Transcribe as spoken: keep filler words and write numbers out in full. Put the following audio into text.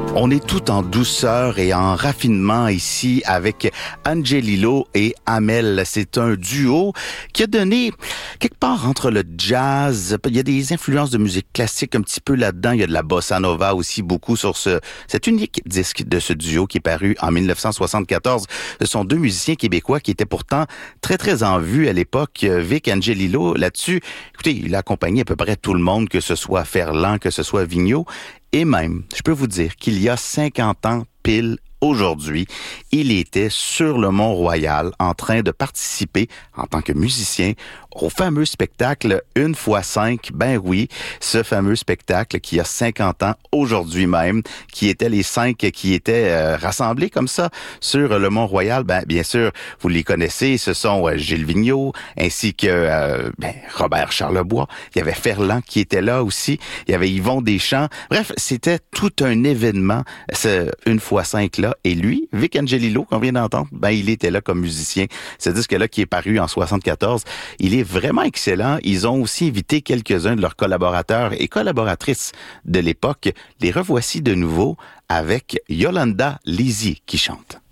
On est tout en douceur et en raffinement ici avec Angelillo et Amel. C'est un duo qui a donné quelque part entre le jazz, il y a des influences de musique classique un petit peu là-dedans, il y a de la bossa nova aussi beaucoup sur ce cet unique disque de ce duo qui est paru en dix-neuf cent soixante-quatorze. Ce sont deux musiciens québécois qui étaient pourtant très très en vue à l'époque. Vic Angelillo là-dessus, écoutez, il a accompagné à peu près tout le monde, que ce soit Ferland, que ce soit Vigneault. Et même, je peux vous dire qu'il y a cinquante ans pile aujourd'hui, il était sur le Mont-Royal en train de participer en tant que musicien au fameux spectacle Une fois cinq. Ben oui, ce fameux spectacle qui a cinquante ans aujourd'hui même, qui étaient les cinq qui étaient euh, rassemblés comme ça sur le Mont-Royal. Ben bien sûr, vous les connaissez, ce sont euh, Gilles Vigneault ainsi que euh, ben, Robert Charlebois. Il y avait Ferland qui était là aussi. Il y avait Yvon Deschamps. Bref, c'était tout un événement, ce Une fois cinq là. Et lui, Vic Angelillo, qu'on vient d'entendre, ben il était là comme musicien. Ce disque-là qui est paru en soixante-quatorze, il est vraiment excellent. Ils ont aussi invité quelques-uns de leurs collaborateurs et collaboratrices de l'époque. Les revoici de nouveau avec Yolanda Lisi qui chante.